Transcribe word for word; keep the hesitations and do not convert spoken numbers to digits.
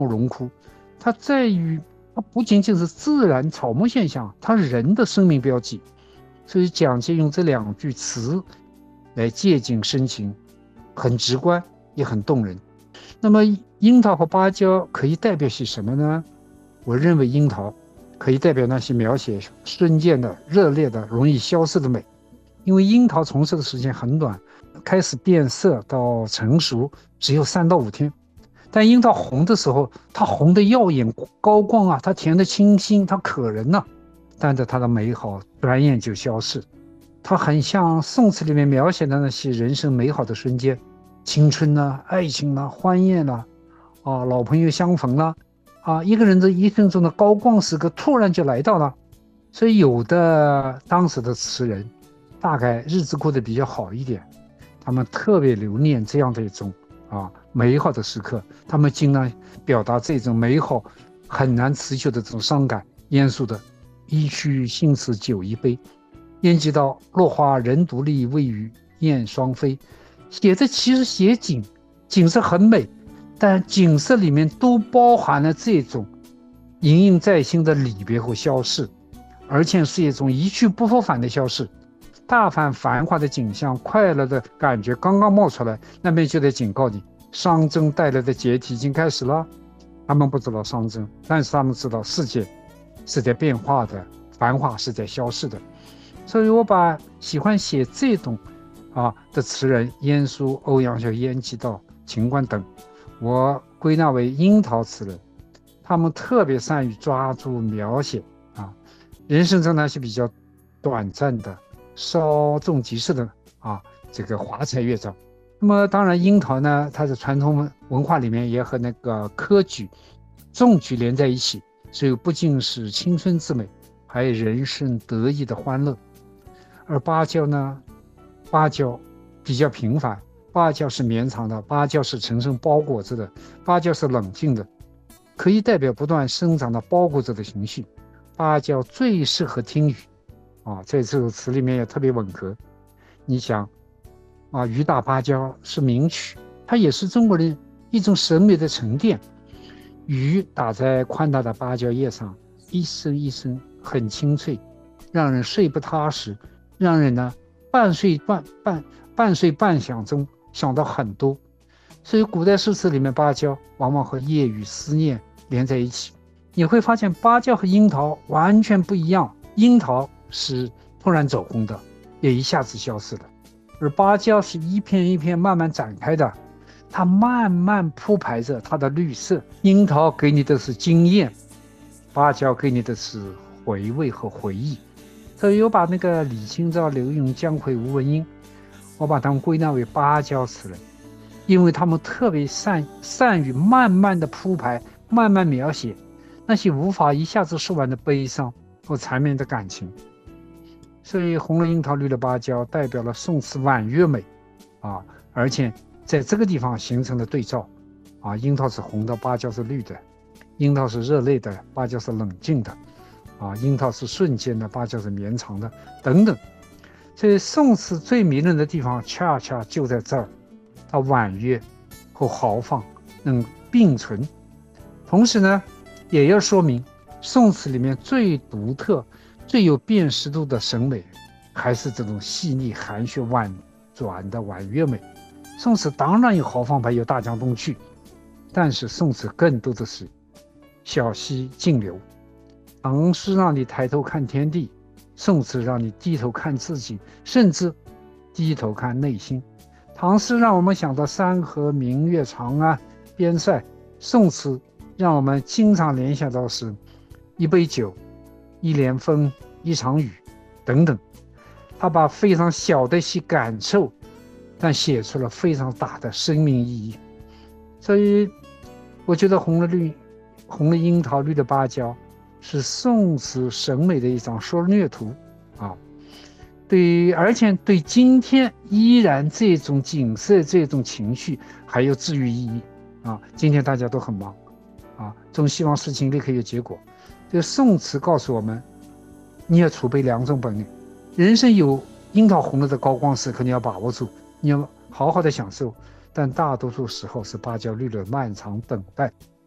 荣枯，它在于它不仅仅是自然草木现象，它是人的生命标记。所以蒋介用这两句词来借景生情，很直观也很动人。那么樱桃和芭蕉可以代表些什么呢？我认为樱桃可以代表那些描写瞬间的、热烈的、容易消失的美，因为樱桃从熟的时间很短，开始变色到成熟只有三到五天。但樱桃红的时候，它红的耀眼高光啊，它甜的清新，它可人呐、啊，但是它的美好转眼就消逝。它很像宋词里面描写的那些人生美好的瞬间，青春啊、爱情啊、欢宴啊，啊，老朋友相逢了，啊，一个人的一生中的高光时刻突然就来到了。所以有的当时的词人，大概日子过得比较好一点，他们特别留念这样的一种啊美好的时刻，他们尽量表达这种美好很难持久的这种伤感，严肃的一曲新词酒一杯，念及到落花人独立，未与燕双飞。写的其实写景，景色很美，但景色里面都包含了这种萦萦在心的离别和消逝，而且是一种一去不复返的消逝。大凡繁华的景象，快乐的感觉刚刚冒出来，那边就得警告你，商争带来的解体已经开始了。他们不知道商争，但是他们知道世界是在变化的，繁华是在消逝的。所以我把喜欢写这种啊的词人，晏殊、欧阳修、晏几道、秦观等，我归纳为樱桃词人。他们特别善于抓住描写啊人生中那些比较短暂的、稍纵即逝的啊这个华彩乐章。那么当然樱桃呢，它在传统文化里面也和那个科举、中举连在一起，所以不仅是青春之美，还有人生得意的欢乐。而芭蕉呢，芭蕉比较平凡，芭蕉是绵长的，芭蕉是层层包裹着的，芭蕉是冷静的，可以代表不断生长的包裹着的情绪。芭蕉最适合听雨啊，在这首词里面也特别吻合。你想啊，雨打芭蕉是名曲，它也是中国人一种审美的沉淀。雨打在宽大的芭蕉叶上，一声一声很清脆，让人睡不踏实，让人呢半睡半半半睡半想中想到很多。所以古代诗词里面芭蕉往往和夜雨思念连在一起。你会发现芭蕉和樱桃完全不一样，樱桃是突然走红的，也一下子消失了，而芭蕉是一片一片慢慢展开的，它慢慢铺排着它的绿色。樱桃给你的是惊艳，芭蕉给你的是回味和回忆。所以我把那个李清照、柳永、姜夔、吴文英，我把他们归纳为芭蕉词人，因为他们特别善善于慢慢的铺排，慢慢描写那些无法一下子说完的悲伤和缠绵的感情。所以红了樱桃绿了芭蕉代表了宋词婉约美啊，而且在这个地方形成了对照啊，樱桃是红的，芭蕉是绿的，樱桃是热烈的，芭蕉是冷静的啊，樱桃是瞬间的，芭蕉是绵长的等等。所以宋词最迷人的地方恰恰就在这儿，它婉约和豪放能并存。同时呢，也要说明宋词里面最独特、最有辨识度的审美，还是这种细腻、含蓄、婉转的婉约美。宋词当然有豪放派，有大江东去，但是宋词更多的是小溪静流。唐诗让你抬头看天地，宋词让你低头看自己，甚至低头看内心。唐诗让我们想到山河、明月、长安、边塞，宋词让我们经常联想到是一杯酒、一帘风、一场雨等等。他把非常小的一些感受，但写出了非常大的生命意义。所以我觉得红了绿，红了樱桃，绿了芭蕉，是宋词审美的一张缩略图啊。对，而且对今天依然这种景色、这种情绪还有治愈意义啊。今天大家都很忙啊，总希望事情立刻有结果。这个宋词告诉我们，你要储备两种本领，人生有樱桃红了的高光时刻，你要把握住，你要好好的享受，但大多数时候是芭蕉绿了漫长等待。